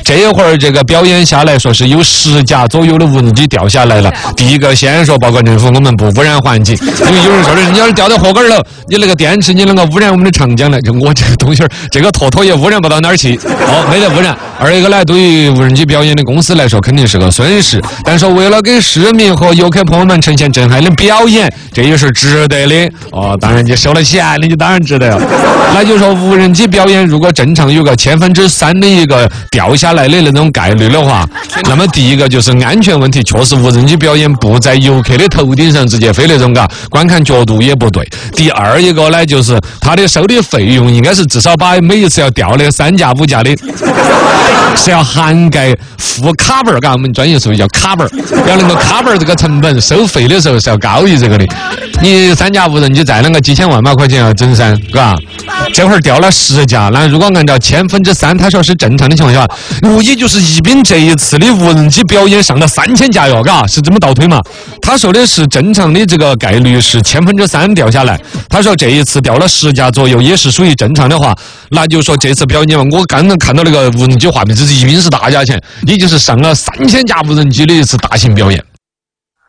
这会儿这个表演下来，说是有10架左右的无人机掉下来了。第一个先说报告政府，我们不污染环境，因为有人说的，你要是掉到河杆了，你那个电池你能够污染我们的长江了，就我这个东西这个坨坨也污染不到哪儿去，没得污染。二一个呢，对于无人机表演的公司来说，肯定是个损失，但是为了给市民和游客朋友们呈现震撼的表演，这也是值得的。当然你收了钱，你就当然值得了。那就说无人机表演，如果正常有个3%的一个掉下来的那种概率的话，那么第一个就是安全问题，确实无人机表演不在游客的头顶上直接飞那种，观看角度也不对。第二一个呢，就是它的收的费用应该是至少把每一次要掉那3架5架的，是要涵盖付卡本儿，我们专业术语叫卡本儿，要能够卡本儿这个成本，收费的时候是要高于这个的。你3架无人机再那个几千万把块钱要整噻，这会儿掉了10架，那如果按照3%，他说是正常的情况下，无疑就是宜宾这一次的无人机表演上了3000架哟，是这么倒推嘛？他说的是正常的这个概率是3%掉下来，他说这一次掉了10架左右也是属于正常的话，那就说这次表演我刚刚看到那个无人机画面，这是宜宾市大价钱，已经是上了3000架无人机的一次大型表演。